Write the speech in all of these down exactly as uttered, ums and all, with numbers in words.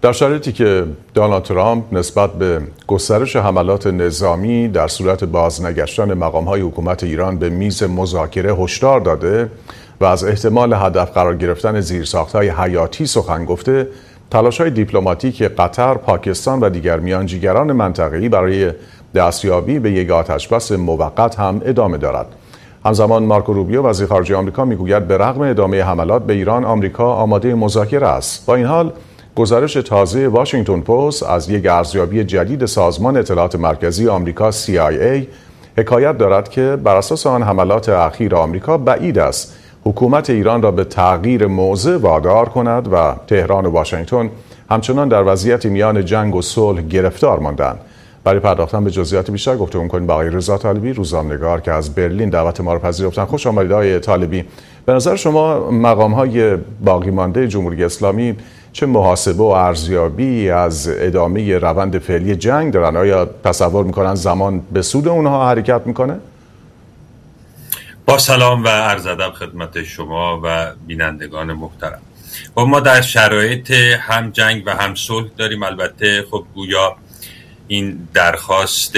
در شرایطی که دونالد ترامپ نسبت به گسترش حملات نظامی در صورت بازنگشتن مقام‌های حکومت ایران به میز مذاکره هشدار داده و از احتمال هدف قرار گرفتن زیرساخت‌های حیاتی سخن گفته، تلاش‌های دیپلماتیک قطر، پاکستان و دیگر میانجیگران منطقه‌ای برای دستیابی به یک آتش‌بس موقت هم ادامه دارد. همزمان مارکو روبیو وزیر خارجه آمریکا میگوید به رغم ادامه حملات به ایران، آمریکا آماده مذاکره است. با این حال گزارش تازه واشنگتن پست از یک ارزیابی جدید سازمان اطلاعات مرکزی آمریکا سی آی ای حکایت دارد که بر اساس آن حملات اخیر آمریکا بعید است حکومت ایران را به تغییر موضع وادار کند و تهران و واشنگتن همچنان در وضعیت میان جنگ و صلح گرفتار ماندند. برای پرداختن به جزئیات بیشتر گفتگو می‌کنیم با آقای رضا طالبی، روزنامه‌نگار که از برلین دعوت ما را پذیرفتند. خوش آمدید آقای طالبی. به نظر شما مقام‌های باقی مانده جمهوری اسلامی چه محاسبه و ارزیابی از ادامه روند فعلی جنگ دارن؟ آیا تصور می‌کنن زمان به سود اونها حرکت می‌کنه؟ با سلام و عرض ادب خدمت شما و بینندگان محترم. و ما در شرایط هم جنگ و هم صلح داریم. البته خب گویا این درخواست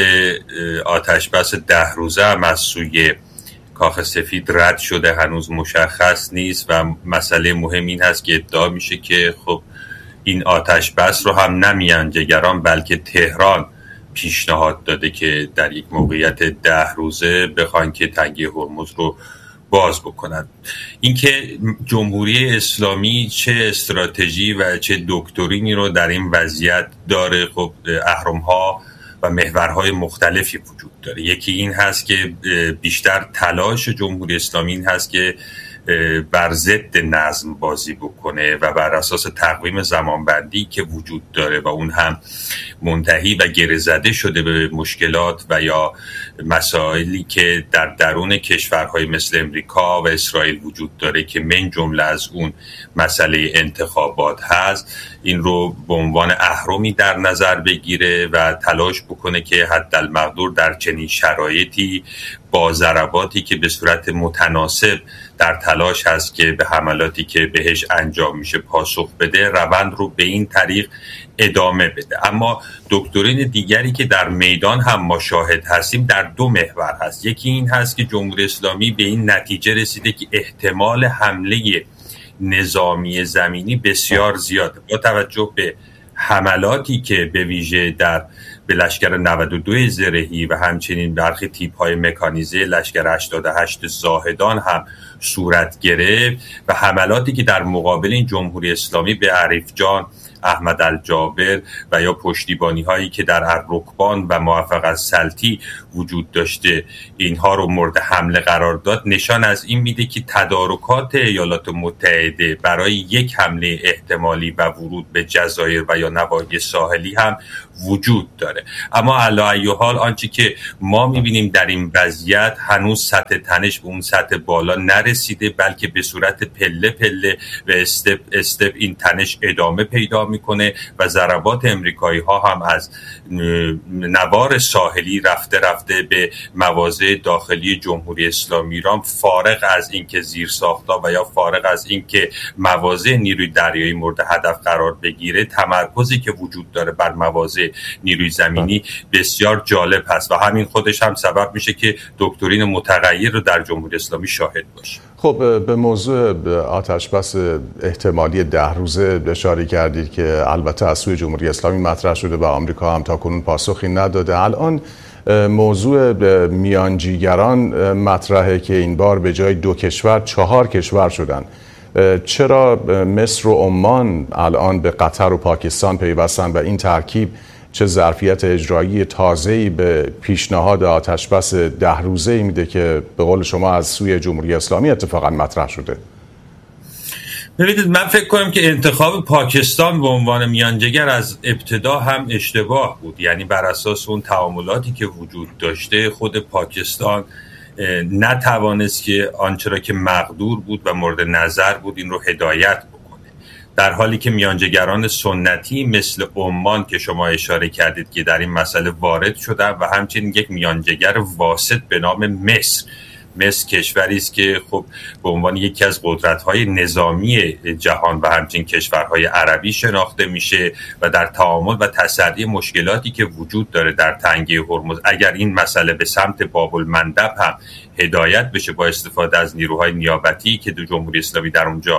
آتشبس ده روزه هم از سوی کاخ سفید رد شده، هنوز مشخص نیست و مسئله مهم این هست که ادعا میشه که خب این آتشبس رو هم نه میانجیگران بلکه تهران پیشنهاد داده که در یک موقعیت ده روزه بخوان که تنگه هرمز رو باز بکنند. اینکه جمهوری اسلامی چه استراتژی و چه دکترینی رو در این وضعیت داره، خب اهرم‌ها و محورهای مختلفی وجود داره. یکی این هست که بیشتر تلاش جمهوری اسلامی این هست که بر ضد نظم بازی بکنه و بر اساس تقویم زمانبندی که وجود داره و اون هم منتهی و گره زده شده به مشکلات و یا مسائلی که در درون کشورهای مثل امریکا و اسرائیل وجود داره که من جمله از اون مسئله انتخابات هست، این رو به عنوان اهرمی در نظر بگیره و تلاش بکنه که حدالمقدور در چنین شرایطی با ضرباتی که به صورت متناسب در تلاش هست که به حملاتی که بهش انجام میشه پاسخ بده، روند رو به این طریق ادامه بده. اما دکترین دیگری که در میدان هم ما شاهد هستیم در دو محور هست. یکی این هست که جمهوری اسلامی به این نتیجه رسیده که احتمال حمله نظامی زمینی بسیار زیاده با توجه به حملاتی که به ویژه در به لشکر نود و دو زرهی و همچنین برخی تیپ‌های مکانیزه لشکر هشتاد و هشت زاهدان هم صورت گرفت و حملاتی که در مقابل این جمهوری اسلامی به عریف جان، احمد الجابر و یا پشتیبانی هایی که در الرکبان و موفق سلطی وجود داشته اینها رو مورد حمله قرار داد، نشان از این میده که تدارکات ایالات متحده برای یک حمله احتمالی و ورود به جزایر و یا نواحی ساحلی هم وجود داره. اما علی ای حال آنچه که ما میبینیم در این وضعیت هنوز سطح تنش به اون سطح بالا نرسیده، بلکه به صورت پله پله و استپ استپ این تنش ادامه پیدا میکنه و ضربات امریکایی ها هم از نوار ساحلی رفته رفته به مواضع داخلی جمهوری اسلامی ایران، فارغ از اینکه زیر ساختها و یا فارغ از اینکه مواضع نیروی دریایی مورد هدف قرار بگیره، تمرکزی که وجود داره بر مواضع نیروی زمینی بسیار جالب هست و همین خودش هم سبب میشه که دکترین متغیر رو در جمهوری اسلامی شاهد باشه. خب به موضوع آتشبس احتمالی ده روزه اشاره کردید که البته از سوی جمهوری اسلامی مطرح شده و آمریکا هم تاکنون پاسخی نداده. الان موضوع میانجیگران مطرحه که این بار به جای دو کشور چهار کشور شدن. چرا مصر و عمان الان به قطر و پاکستان پیوستن و این ترکیب چه ظرفیت اجرایی تازه‌ای به پیشنهاد آتشبس ده روزه‌ای میده که به قول شما از سوی جمهوری اسلامی اتفاقا مطرح شده؟ ببینید، من فکر کنم که انتخاب پاکستان به عنوان میانجیگر از ابتدا هم اشتباه بود. یعنی بر اساس اون تعاملاتی که وجود داشته، خود پاکستان نتوانست که آنچه را که مقدور بود و مورد نظر بود این رو هدایت بکنه، در حالی که میانجیگران سنتی مثل عمان که شما اشاره کردید که در این مسئله وارد شدن و همچنین یک میانجیگر واسط به نام مصر مصر کشوری است که خب به عنوان یکی از قدرت‌های نظامی جهان و همچنین کشورهای عربی شناخته میشه و در تعامل و تسری مشکلاتی که وجود داره در تنگه هرمز، اگر این مسئله به سمت باب المندب هم هدایت بشه با استفاده از نیروهای نیابتی که دو جمهوری اسلامی در اونجا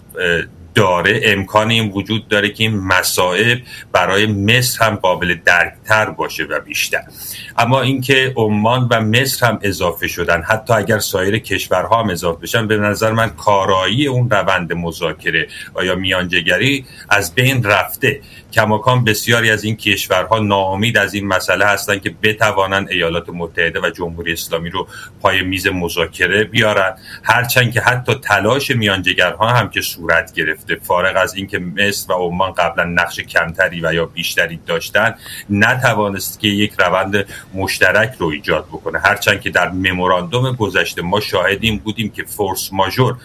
داره، امکان این وجود داره که این مصائب برای مصر هم قابل درکتر باشه و بیشتر. اما اینکه عمان و مصر هم اضافه شدن، حتی اگر سایر کشورها هم اضافه بشن، به نظر من کارایی اون روند مذاکره و یا میانجیگری از بین رفته. کماکان بسیاری از این کشورها ناامید از این مسئله هستند که بتوانند ایالات متحده و جمهوری اسلامی رو پای میز مذاکره بیارن، هرچند که حتی تلاش میانجیگرها هم که صورت گرفته، فارغ از اینکه مصر و عمان قبلا نقش کمتری و یا بیشتری داشتن، نتوانست که یک روند مشترک رو ایجاد بکنه، هرچند که در مموراندوم گذشته ما شاهدیم بودیم که فورس ماژور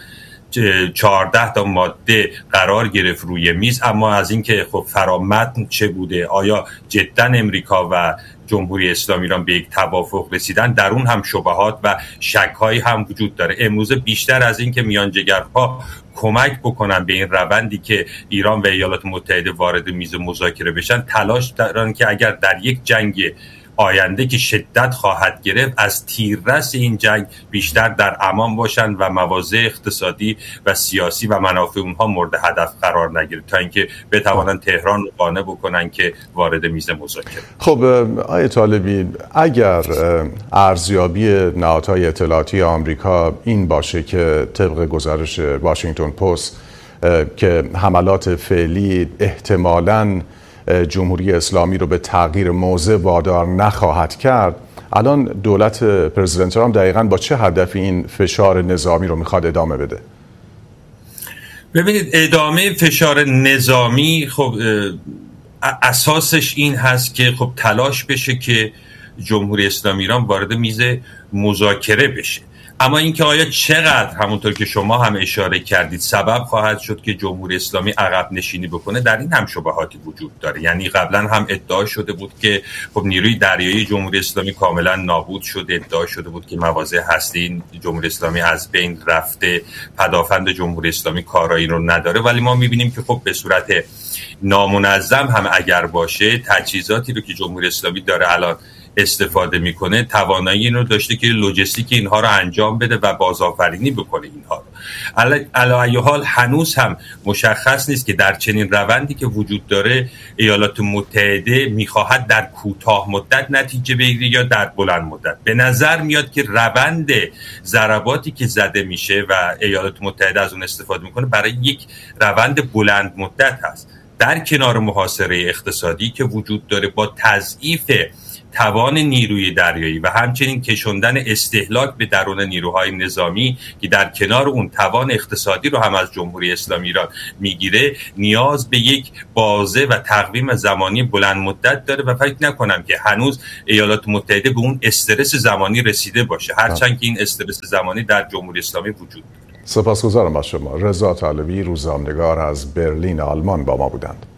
چهارده تا ماده قرار گرفت روی میز، اما از اینکه خب فرامتن چه بوده، آیا جدا امریکا و جمهوری اسلامی ایران به یک توافق رسیدن، در اون هم شبهات و شک‌هایی هم وجود داره. امروز بیشتر از اینکه میانجیگرها کمک بکنن به این روندی که ایران و ایالات متحده وارد میز مذاکره بشن، تلاش دارن که اگر در یک جنگ آینده که شدت خواهد گرفت، از تیررس این جنگ بیشتر در امان باشند و مواضع اقتصادی و سیاسی و منافع اونها مورد هدف قرار نگیره، تا اینکه بتوانند تهران رو قانع بکنن که وارد میز مذاکره. خب آقای طالبی، اگر ارزیابی نهادهای اطلاعاتی آمریکا این باشه که طبق گزارش واشنگتن پست که حملات فعلی احتمالاً جمهوری اسلامی رو به تغییر موضع وادار نخواهد کرد، الان دولت پرزیدنت ترامپ دقیقاً با چه هدفی این فشار نظامی رو میخواد ادامه بده؟ ببینید، ادامه فشار نظامی خب اساسش این هست که خب تلاش بشه که جمهوری اسلامی ایران وارد میز مذاکره بشه. اما اینکه آیا چقدر، همونطور که شما هم اشاره کردید، سبب خواهد شد که جمهوری اسلامی عقب نشینی بکنه، در این هم شبهاتی وجود داره. یعنی قبلا هم ادعا شده بود که خب نیروی دریایی جمهوری اسلامی کاملا نابود شده، ادعا شده بود که مواضع هستی جمهوری اسلامی از بین رفته، پدافند جمهوری اسلامی کارایی رو نداره. ولی ما می‌بینیم که خب به صورت نامنظم هم اگر باشه، تجهیزاتی رو که جمهوری اسلامی داره الان استفاده میکنه، توانایی این رو داشته که لوجستیک اینها رو انجام بده و بازآفرینی بکنه اینها رو. علی ای حال هنوز هم مشخص نیست که در چنین روندی که وجود داره ایالات متحده میخواهد در کوتاه مدت نتیجه بگیره یا در بلند مدت. به نظر میاد که روند ضرباتی که زده میشه و ایالات متحده از اون استفاده میکنه برای یک روند بلند مدت هست، در کنار محاصره اقتصادی که وجود داره با تضعیف توان نیروی دریایی و همچنین کشوندن استهلاک به درون نیروهای نظامی که در کنار اون توان اقتصادی رو هم از جمهوری اسلامی ایران میگیره، نیاز به یک بازه و تقویم زمانی بلند مدت داره و فکر نکنم که هنوز ایالات متحده به اون استرس زمانی رسیده باشه، هرچند که این استرس زمانی در جمهوری اسلامی وجود داره. سپاسگزارم از شما. رضا طالبی، روزنامه‌نگار از برلین آلمان با ما بودند.